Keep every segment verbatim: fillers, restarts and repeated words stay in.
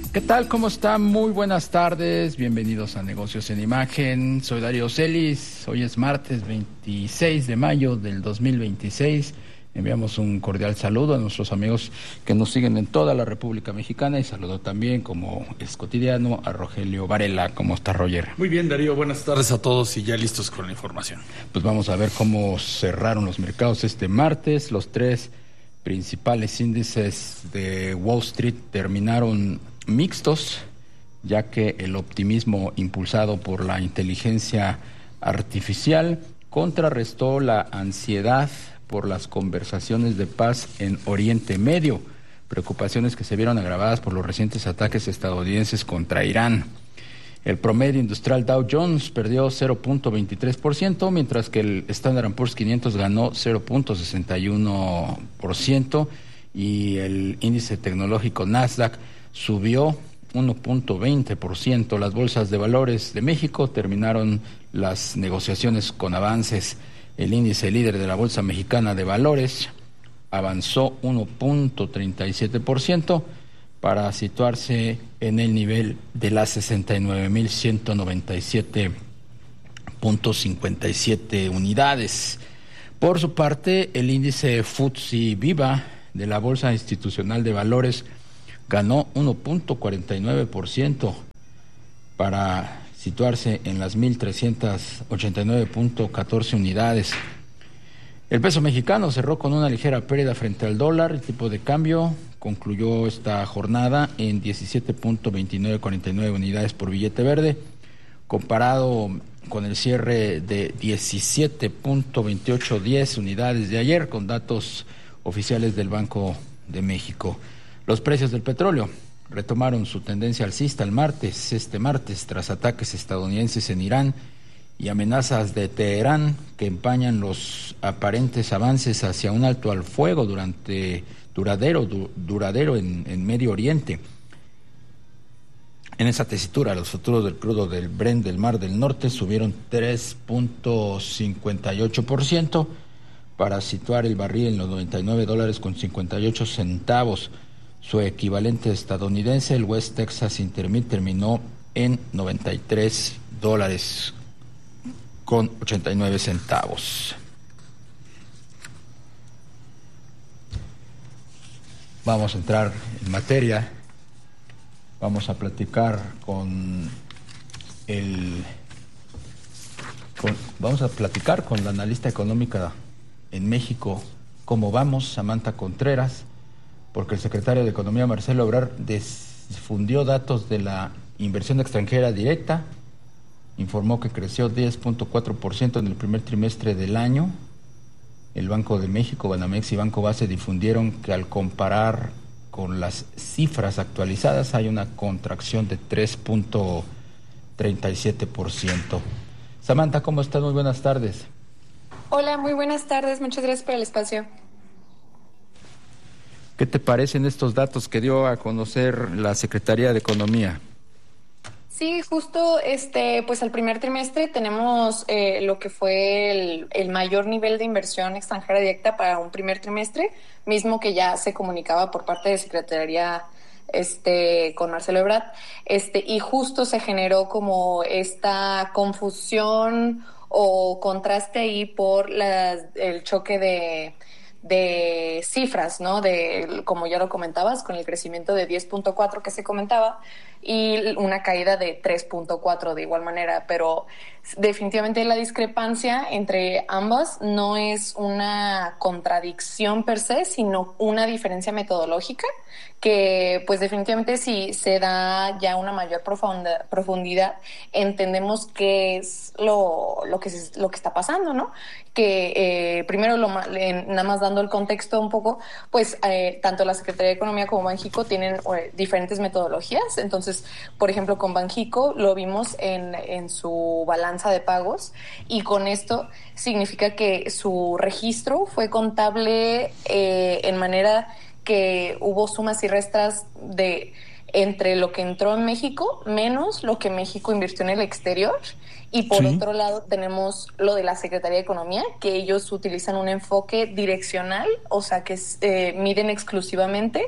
¿Qué tal? ¿Cómo están? Muy buenas tardes. Bienvenidos a Negocios en Imagen. Soy Darío Celis. Hoy es martes veintiséis de mayo del dos mil veintiséis. Enviamos un cordial saludo a nuestros amigos que nos siguen en toda la República Mexicana y saludo también, como es cotidiano, a Rogelio Varela. ¿Cómo está, Roger? Muy bien, Darío. Buenas tardes a todos y ya listos con la información. Pues vamos a ver cómo cerraron los mercados este martes. Los tres principales índices de Wall Street terminaron mixtos, ya que el optimismo impulsado por la inteligencia artificial contrarrestó la ansiedad por las conversaciones de paz en Oriente Medio, preocupaciones que se vieron agravadas por los recientes ataques estadounidenses contra Irán. El promedio industrial Dow Jones perdió cero punto veintitrés por ciento, mientras que el Standard and Poor's quinientos ganó cero punto sesenta y uno por ciento y el índice tecnológico Nasdaq subió uno punto veinte por ciento. Las bolsas de valores de México terminaron las negociaciones con avances. El índice líder de la Bolsa Mexicana de Valores avanzó uno punto treinta y siete por ciento para situarse en el nivel de las sesenta y nueve mil ciento noventa y siete punto cincuenta y siete unidades. Por su parte, el índice F T S E Viva de la Bolsa Institucional de Valores ganó uno punto cuarenta y nueve por ciento para situarse en las mil trescientos ochenta y nueve punto catorce unidades. El peso mexicano cerró con una ligera pérdida frente al dólar. El tipo de cambio concluyó esta jornada en diecisiete punto veintinueve cuarenta y nueve unidades por billete verde, comparado con el cierre de diecisiete punto veintiocho diez unidades de ayer, con datos oficiales del Banco de México. Los precios del petróleo retomaron su tendencia alcista el martes, este martes, tras ataques estadounidenses en Irán y amenazas de Teherán que empañan los aparentes avances hacia un alto al fuego durante duradero, du, duradero en, en Medio Oriente. En esa tesitura, los futuros del crudo del Brent del Mar del Norte subieron tres punto cincuenta y ocho por ciento para situar el barril en los noventa y nueve dólares con cincuenta y ocho centavos. Su equivalente estadounidense, el West Texas Intermediate, terminó en noventa y tres dólares con ochenta y nueve centavos. Vamos a entrar en materia. Vamos a platicar con el con, vamos a platicar con la analista económica en México, ¿cómo vamos? Samantha Contreras, porque el secretario de Economía, Marcelo Ebrard, difundió datos de la inversión extranjera directa. Informó que creció diez punto cuatro por ciento en el primer trimestre del año. El Banco de México, Banamex y Banco Base difundieron que al comparar con las cifras actualizadas hay una contracción de tres punto treinta y siete por ciento. Samantha, ¿cómo estás? Muy buenas tardes. Hola, muy buenas tardes. Muchas gracias por el espacio. ¿Qué te parecen estos datos que dio a conocer la Secretaría de Economía? Sí, justo este, pues al primer trimestre tenemos eh, lo que fue el, el mayor nivel de inversión extranjera directa para un primer trimestre, mismo que ya se comunicaba por parte de Secretaría este, con Marcelo Ebrard, este, y justo se generó como esta confusión o contraste ahí por las, el choque de de cifras, ¿no? De, como ya lo comentabas, con el crecimiento de diez punto cuatro que se comentaba y una caída de tres punto cuatro de igual manera, pero definitivamente la discrepancia entre ambas no es una contradicción per se, sino una diferencia metodológica que pues definitivamente si se da ya una mayor profunda, profundidad, entendemos qué es lo, lo, que, se, lo que está pasando, ¿no? Que eh, primero, lo, eh, nada más dando el contexto un poco, pues eh, tanto la Secretaría de Economía como Banxico tienen eh, diferentes metodologías. Entonces, por ejemplo, con Banxico lo vimos en, en su balanza de pagos y con esto significa que su registro fue contable eh, en manera que hubo sumas y restas de entre lo que entró en México menos lo que México invirtió en el exterior. Y por sí. otro lado tenemos lo de la Secretaría de Economía, que ellos utilizan un enfoque direccional, o sea que eh, miden exclusivamente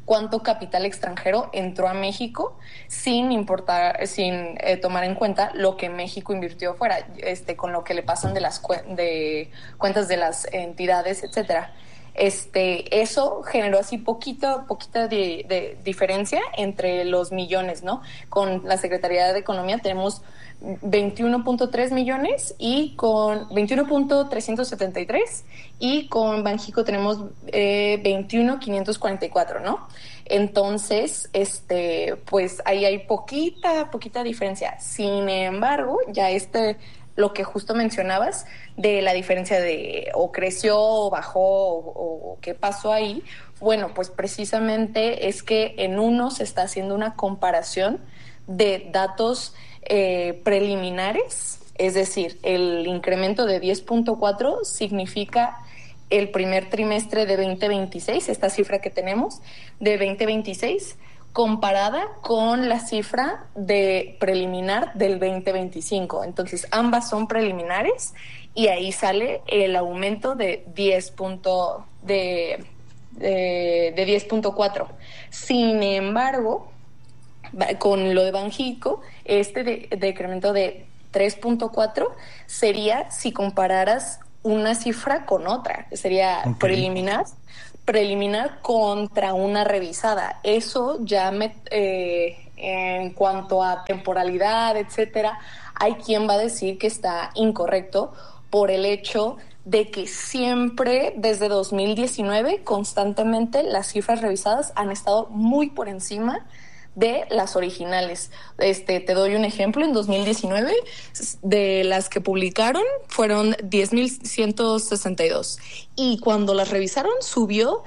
cuánto capital extranjero entró a México sin importar, sin eh, tomar en cuenta lo que México invirtió fuera, este, con lo que le pasan de las cu- de cuentas de las entidades, etcétera. Este, eso generó así poquito, poquita de, de diferencia entre los millones, ¿no? Con la Secretaría de Economía tenemos veintiuno punto tres millones y con veintiuno punto trescientos setenta y tres y con Banjico tenemos eh, veintiuno punto quinientos cuarenta y cuatro, ¿no? Entonces, este, pues ahí hay poquita, poquita diferencia. Sin embargo, ya este, lo que justo mencionabas de la diferencia de o creció o bajó o, o qué pasó ahí, bueno, pues precisamente es que en uno se está haciendo una comparación de datos eh, preliminares, es decir, el incremento de diez punto cuatro significa el primer trimestre de veinte veintiséis, esta cifra que tenemos de veinte veintiséis, comparada con la cifra de preliminar del veinte veinticinco. Entonces, ambas son preliminares y ahí sale el aumento de diez punto de, de, de diez punto cuatro. Sin embargo, con lo de Banjico, este de, de incremento de tres punto cuatro sería si compararas una cifra con otra, sería okay. preliminar, preliminar contra una revisada. Eso ya me, eh, en cuanto a temporalidad, etcétera, hay quien va a decir que está incorrecto por el hecho de que siempre desde dos mil diecinueve constantemente las cifras revisadas han estado muy por encima de las originales. Este, te doy un ejemplo, en dos mil diecinueve de las que publicaron fueron diez mil ciento sesenta y dos y cuando las revisaron subió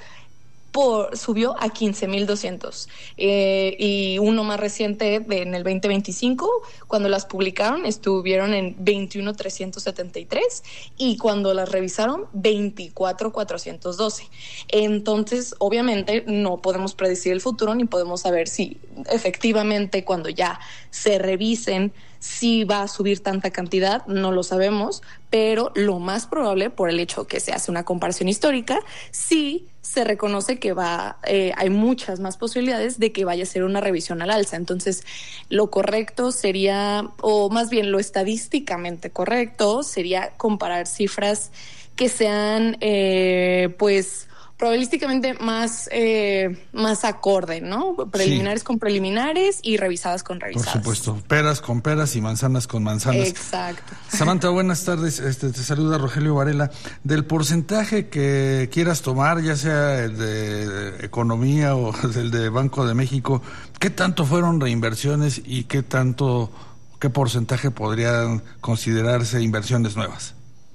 por subió a quince mil doscientos eh, y uno más reciente de, en el veinte veinticinco cuando las publicaron estuvieron en veintiuno mil trescientos setenta y tres y cuando las revisaron veinticuatro mil cuatrocientos doce. Entonces obviamente no podemos predecir el futuro ni podemos saber si efectivamente cuando ya se revisen si va a subir tanta cantidad, no lo sabemos, pero lo más probable, por el hecho que se hace una comparación histórica, sí se reconoce que va, eh, hay muchas más posibilidades de que vaya a ser una revisión al alza. Entonces, lo correcto sería, o más bien lo estadísticamente correcto, sería comparar cifras que sean, eh, pues, probabilísticamente más eh, más acorde, ¿no? Preliminares sí. con preliminares y revisadas con revisadas. Por supuesto, peras con peras y manzanas con manzanas. Exacto. Samantha, buenas tardes. Este, te saluda Rogelio Varela. Del porcentaje que quieras tomar, ya sea el de economía o el de Banco de México, ¿qué tanto fueron reinversiones y qué tanto, qué porcentaje podrían considerarse inversiones nuevas?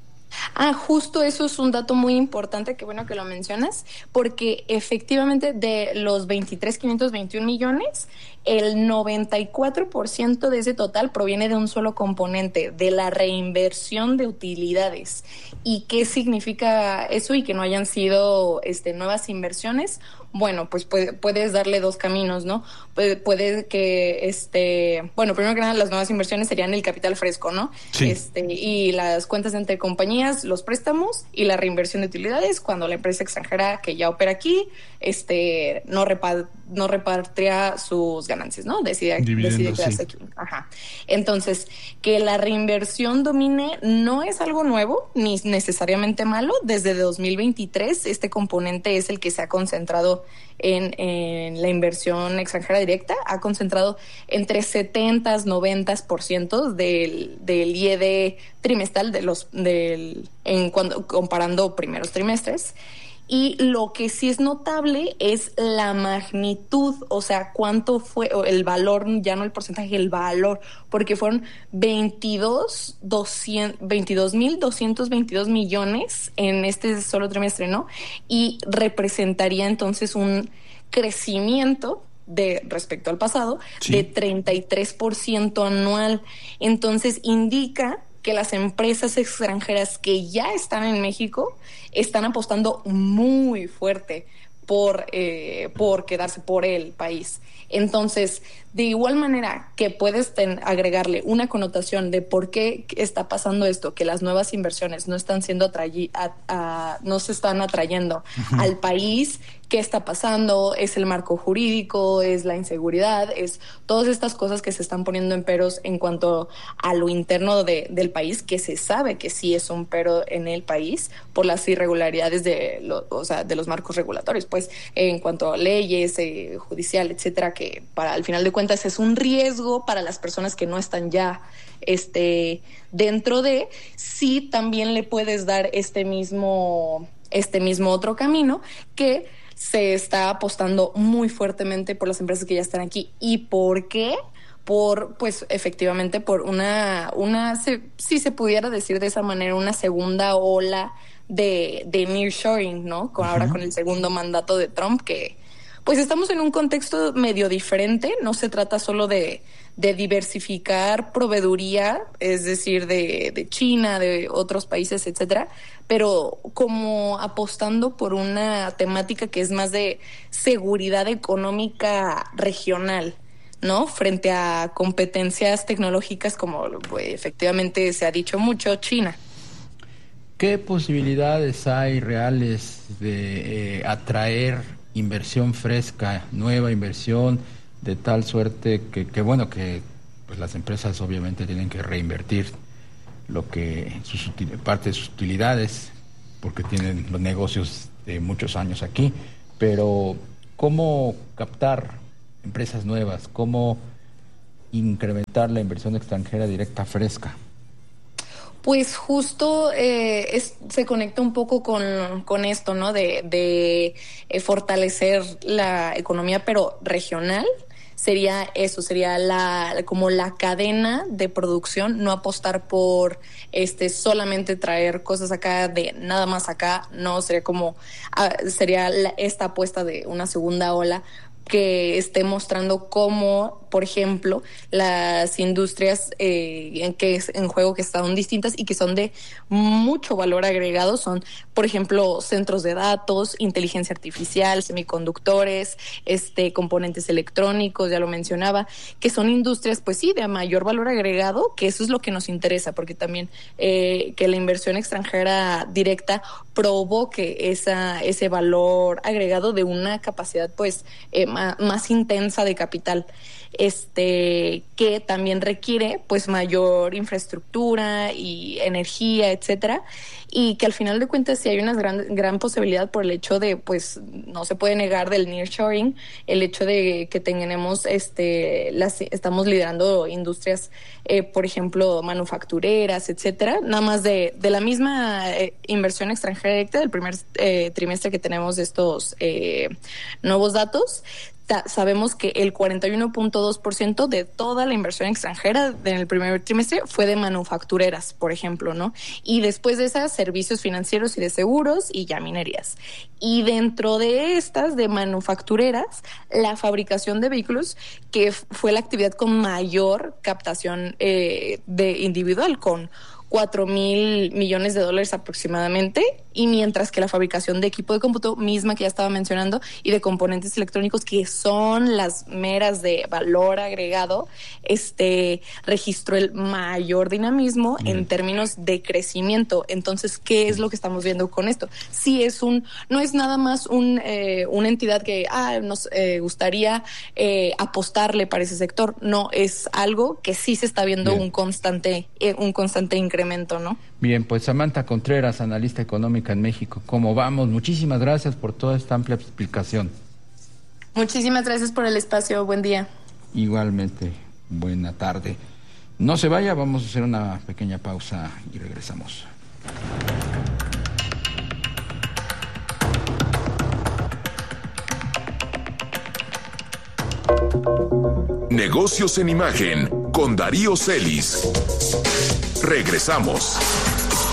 Ah, justo eso es un dato muy importante, qué bueno que lo mencionas, porque efectivamente de los veintitrés mil quinientos veintiún millones, el noventa y cuatro por ciento de ese total proviene de un solo componente, de la reinversión de utilidades. ¿Y qué significa eso y que no hayan sido este, nuevas inversiones? Bueno, pues puede, puedes darle dos caminos, ¿no? Puede, puede que, este, bueno, primero que nada, las nuevas inversiones serían el capital fresco, ¿no? Sí. Este, y las cuentas entre compañías, los préstamos y la reinversión de utilidades cuando la empresa extranjera que ya opera aquí, este, no, repa, no repatria sus ganancias, ¿no? Decide, decide quedarse sí. aquí. Ajá. Entonces, que la reinversión domine no es algo nuevo ni necesariamente malo. Desde dos mil veintitrés, este componente es el que se ha concentrado En, en la inversión extranjera directa, ha concentrado entre setenta y noventa por ciento del, del I E D trimestral de los del en cuando comparando primeros trimestres. Y lo que sí es notable es la magnitud, o sea, cuánto fue el valor, ya no el porcentaje, el valor, porque fueron veintidós mil doscientos veintidós millones en este solo trimestre, ¿no? Y representaría entonces un crecimiento de respecto al pasado sí. de treinta y tres por ciento anual. Entonces indica que las empresas extranjeras que ya están en México están apostando muy fuerte por, eh, por quedarse por el país. Entonces, de igual manera que puedes ten, agregarle una connotación de por qué está pasando esto, que las nuevas inversiones no están siendo atrayi, a, a, no se están atrayendo uh-huh. al país qué está pasando, es el marco jurídico, es la inseguridad, es todas estas cosas que se están poniendo en peros en cuanto a lo interno de, del país, que se sabe que sí es un pero en el país por las irregularidades de, lo, o sea, de los marcos regulatorios, pues en cuanto a leyes, eh, judicial, etcétera, que para al final de cuentas es un riesgo para las personas que no están ya este, dentro de, sí también le puedes dar este mismo, este mismo otro camino que se está apostando muy fuertemente por las empresas que ya están aquí. ¿Y por qué? Por, pues, efectivamente, por una, una se, si se pudiera decir de esa manera, una segunda ola de, de nearshoring, ¿no? Con, uh-huh. Ahora con el segundo mandato de Trump, que, pues, estamos en un contexto medio diferente. No se trata solo de, de diversificar proveeduría, es decir, de, de China, de otros países, etcétera, pero como apostando por una temática que es más de seguridad económica regional, ¿no? Frente a competencias tecnológicas como pues, efectivamente se ha dicho mucho, China. ¿Qué posibilidades hay reales de eh, atraer inversión fresca, nueva inversión, de tal suerte que, que bueno, que pues las empresas obviamente tienen que reinvertir lo que sus util- parte de sus utilidades, porque tienen los negocios de muchos años aquí, pero ¿cómo captar empresas nuevas? ¿Cómo incrementar la inversión extranjera directa fresca? Pues justo eh, es, se conecta un poco con, con esto, ¿no? De, de eh, fortalecer la economía, pero regional. Sería eso, sería la como la cadena de producción, no apostar por este solamente traer cosas acá de nada más acá, no, sería como uh, sería la, esta apuesta de una segunda ola que esté mostrando cómo, por ejemplo, las industrias eh, en que es en juego que están distintas y que son de mucho valor agregado son, por ejemplo, centros de datos, inteligencia artificial, semiconductores, este, componentes electrónicos, ya lo mencionaba, que son industrias, pues sí, de mayor valor agregado, que eso es lo que nos interesa, porque también eh, que la inversión extranjera directa provoque esa, ese valor agregado de una capacidad, pues, eh, más, más intensa de capital, este, que también requiere, pues, mayor infraestructura y energía, etcétera, y que al final de cuentas sí hay una gran, gran posibilidad por el hecho de, pues, no se puede negar del nearshoring, el hecho de que tenemos, este, las, estamos liderando industrias, eh, por ejemplo, manufactureras, etcétera, nada más de, de la misma eh, inversión extranjera directa del primer eh, trimestre que tenemos de estos eh, nuevos datos. Sabemos que el cuarenta y uno punto dos por ciento de toda la inversión extranjera en el primer trimestre fue de manufactureras, por ejemplo, ¿no? Y después de esas, servicios financieros y de seguros y ya minerías. Y dentro de estas, de manufactureras, la fabricación de vehículos, que fue la actividad con mayor captación eh, de individual, con cuatro mil millones de dólares aproximadamente, y mientras que la fabricación de equipo de cómputo, misma que ya estaba mencionando, y de componentes electrónicos, que son las meras de valor agregado, este registró el mayor dinamismo mm. en términos de crecimiento. Entonces, ¿qué es lo que estamos viendo con esto? Sí, es un, no es nada más un, eh, una entidad que ah, nos eh, gustaría eh, apostarle para ese sector. No, es algo que sí se está viendo Bien. un constante, eh, un constante incremento. ¿No? Bien, pues Samantha Contreras, analista económica en México. ¿Cómo vamos? Muchísimas gracias por toda esta amplia explicación. Muchísimas gracias por el espacio. Buen día. Igualmente, buena tarde. No se vaya, vamos a hacer una pequeña pausa y regresamos. Negocios en Imagen con Darío Celis. Regresamos.